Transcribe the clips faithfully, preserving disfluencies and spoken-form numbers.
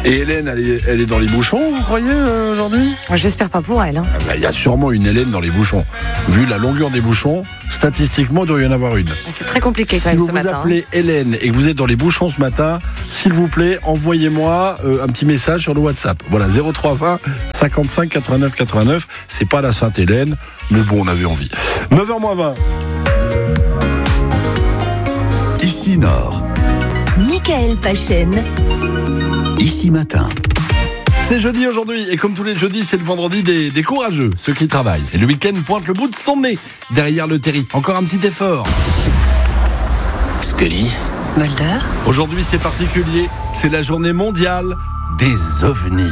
Et Hélène, elle est, elle est dans les bouchons, vous croyez, euh, aujourd'hui ? J'espère pas pour elle. Hein. Ah bah, y a sûrement une Hélène dans les bouchons. Vu la longueur des bouchons, statistiquement, il doit y en avoir une. C'est très compliqué quand si même ce matin. Si vous vous appelez hein. Hélène et que vous êtes dans les bouchons ce matin, s'il vous plaît, envoyez-moi euh, un petit message sur le WhatsApp. Voilà, zéro trois vingt cinquante-cinq quatre-vingt-neuf quatre-vingt-neuf. C'est pas la Sainte-Hélène, mais bon, on avait envie. neuf heures moins vingt. Ici Nord. Michael Pachen. Ici Matin. C'est jeudi aujourd'hui, et comme tous les jeudis, c'est le vendredi des, des courageux, ceux qui travaillent. Et le week-end pointe le bout de son nez derrière le terri. Encore un petit effort. Scully. Mulder. Aujourd'hui, c'est particulier. C'est la journée mondiale des ovnis.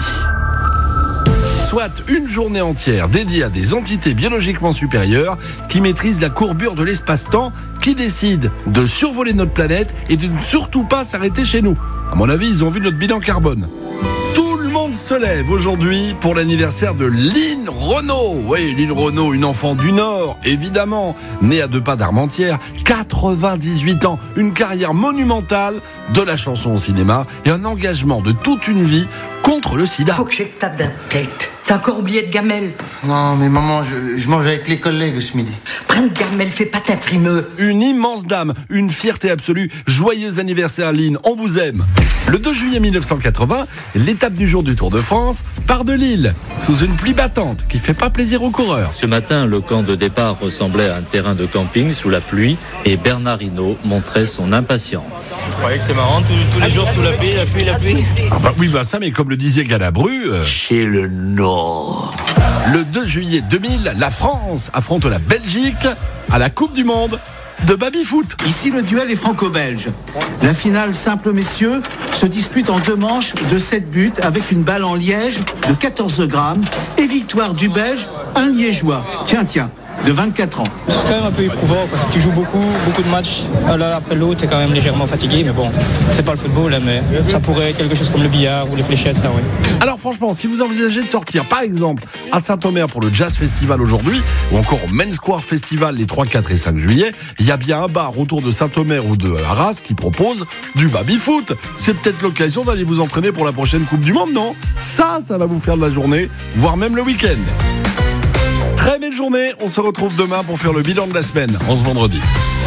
Soit une journée entière dédiée à des entités biologiquement supérieures qui maîtrisent la courbure de l'espace-temps, qui décident de survoler notre planète et de ne surtout pas s'arrêter chez nous. À mon avis, ils ont vu notre bilan carbone. Tout le monde se lève aujourd'hui pour l'anniversaire de Lynn Renaud. Oui, Lynn Renaud, une enfant du Nord, évidemment, née à deux pas d'Armentières, quatre-vingt-dix-huit ans, une carrière monumentale de la chanson au cinéma et un engagement de toute une vie contre le sida. Faut que je tape d'un tête. T'as encore oublié de gamelle. Non, mais maman, je, je mange avec les collègues ce midi. Prends de gamelle, fais pas ta frimeux. Une immense dame, une fierté absolue. Joyeux anniversaire Lynn, on vous aime. Le deux juillet mille neuf cent quatre-vingts, l'étape du jour du Tour de France part de Lille, sous une pluie battante qui fait pas plaisir aux coureurs. Ce matin, le camp de départ ressemblait à un terrain de camping sous la pluie et Bernard Hinault montrait son impatience. Vous croyez que c'est marrant tous, tous les jours sous la pluie, la pluie, la pluie ? Ah bah oui, bah ça, mais comme le disait Galabru... Euh... Chez le Nord. Le deux juillet deux mille, la France affronte la Belgique à la Coupe du Monde de baby-foot. Ici, le duel est franco-belge. La finale simple messieurs se dispute en deux manches de sept buts avec une balle en liège de quatorze grammes et victoire du Belge, un liégeois. Tiens, tiens. de vingt-quatre ans. C'est quand même un peu éprouvant parce que tu joues beaucoup, beaucoup de matchs l'un après l'autre, tu es quand même légèrement fatigué, mais bon, c'est pas le football, hein, mais ça pourrait être quelque chose comme le billard ou les fléchettes, ça, oui. Alors franchement, si vous envisagez de sortir par exemple à Saint-Omer pour le Jazz Festival aujourd'hui, ou encore au Main Square Festival les trois, quatre et cinq juillet, il y a bien un bar autour de Saint-Omer ou de Arras qui propose du baby-foot. C'est peut-être l'occasion d'aller vous entraîner pour la prochaine Coupe du Monde, non ? Ça, ça va vous faire de la journée, voire même le week-end. Très belle journée, on se retrouve demain pour faire le bilan de la semaine, en ce vendredi.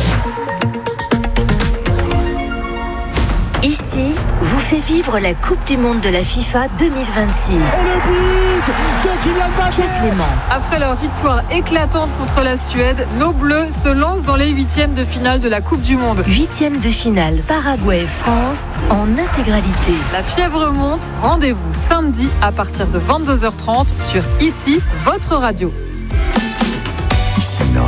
Ici, vous fait vivre la Coupe du Monde de la FIFA deux mille vingt-six. Et le but de Kylian Mbappé. Pierre Clément. Après leur victoire éclatante contre la Suède, nos Bleus se lancent dans les huitièmes de finale de la Coupe du Monde. Huitièmes de finale, Paraguay-France en intégralité. La fièvre monte, rendez-vous samedi à partir de vingt-deux heures trente sur Ici, votre radio. Ici Nord.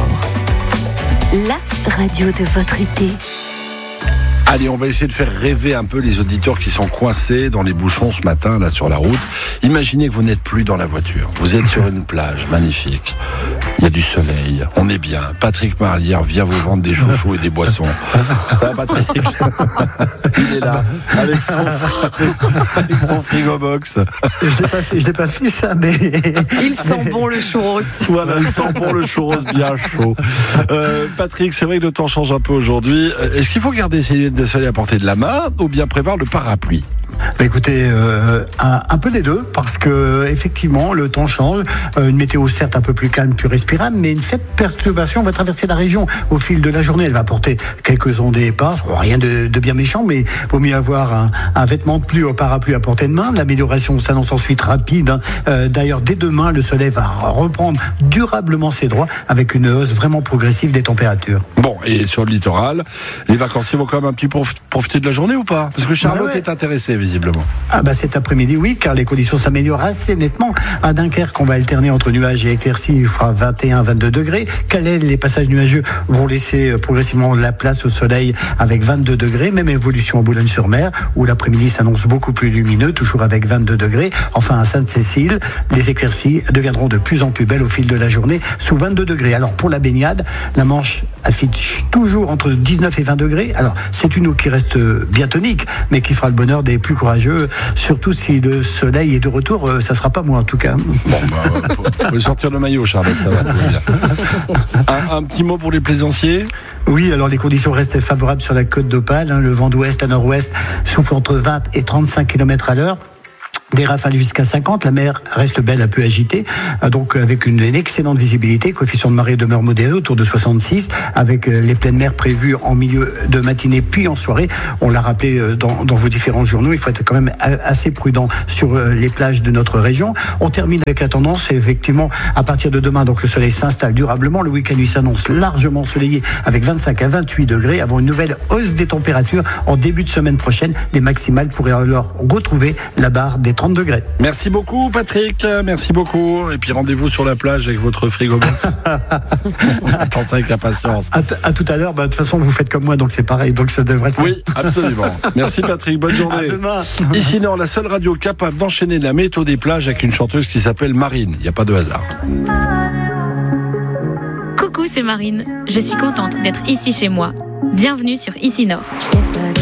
La radio de votre été. Allez, on va essayer de faire rêver un peu les auditeurs qui sont coincés dans les bouchons ce matin, là, sur la route. Imaginez que vous n'êtes plus dans la voiture. Vous êtes sur une plage magnifique. Il y a du soleil. On est bien. Patrick Marlière vient vous vendre des chouchous et des boissons. Ça va, Patrick ? Il est là, avec son, avec son frigo box. Je l'ai pas fait, je l'ai pas fait ça, mais... Il sent bon le churros. Voilà, il sent bon le churros bien chaud. Euh, Patrick, c'est vrai que le temps change un peu aujourd'hui. Est-ce qu'il faut garder ses lunettes de soleil à portée de la main ou bien prévoir le parapluie ? Bah écoutez, euh, un, un peu des deux, parce que effectivement le temps change. Euh, une météo certes un peu plus calme, plus respirable, mais une faible perturbation va traverser la région au fil de la journée. Elle va apporter quelques ondées éparses, rien de, de bien méchant, mais vaut mieux avoir un, un vêtement de pluie au parapluie à portée de main. L'amélioration s'annonce ensuite rapide. Hein. Euh, d'ailleurs, dès demain, le soleil va reprendre durablement ses droits avec une hausse vraiment progressive des températures. Bon, et sur le littoral, les vacanciers vont quand même un petit peu profiter de la journée ou pas ? Parce que Charlotte ah ouais. est intéressée visiblement. Ah bah cet après-midi, oui, car les conditions s'améliorent assez nettement. À Dunkerque, on va alterner entre nuages et éclaircies, il fera vingt et un à vingt-deux degrés. Calais, les passages nuageux vont laisser progressivement la place au soleil avec vingt-deux degrés. Même évolution à Boulogne-sur-Mer, où l'après-midi s'annonce beaucoup plus lumineux, toujours avec vingt-deux degrés. Enfin, à Sainte-Cécile, les éclaircies deviendront de plus en plus belles au fil de la journée, sous vingt-deux degrés. Alors pour la baignade, la Manche affiche toujours entre dix-neuf et vingt degrés. Alors c'est une eau qui reste bien tonique, mais qui fera le bonheur des plus courageux, surtout si le soleil est de retour, ça sera pas moi en tout cas. Bon, bah, vous pouvez sortir le maillot, Charlotte, ça va, tout va bien. Un, un petit mot pour les plaisanciers ? Oui, alors les conditions restent favorables sur la côte d'Opale. Hein, le vent d'ouest à nord-ouest souffle entre vingt et trente-cinq kilomètres à l'heure. Des rafales jusqu'à cinquante, la mer reste belle, un peu agitée, donc avec une, une excellente visibilité, coefficient de marée demeure modéré autour de soixante-six, avec les pleines mers prévues en milieu de matinée puis en soirée. On l'a rappelé dans, dans vos différents journaux, il faut être quand même assez prudent sur les plages de notre région. On termine avec la tendance, et effectivement, à partir de demain, donc le soleil s'installe durablement, le week-end il s'annonce largement ensoleillé avec vingt-cinq à vingt-huit degrés, avant une nouvelle hausse des températures en début de semaine prochaine. Les maximales pourraient alors retrouver la barre des trente degrés. Merci beaucoup Patrick, merci beaucoup. Et puis rendez-vous sur la plage avec votre frigo. Attends ça avec impatience. À, t- à tout à l'heure, bah, de toute façon vous faites comme moi, donc c'est pareil, donc ça devrait être... Oui, absolument. Merci Patrick, bonne journée. À demain. Ici Nord, la seule radio capable d'enchaîner la météo des plages avec une chanteuse qui s'appelle Marine. Il n'y a pas de hasard. Coucou, c'est Marine. Je suis contente d'être ici chez moi. Bienvenue sur Ici Nord.